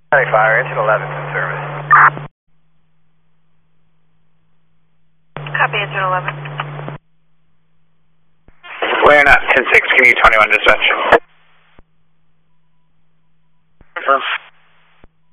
Fire, engine 11 in service. Copy, engine 11. We're not 10-6, give me 21 dispatch. Confirm.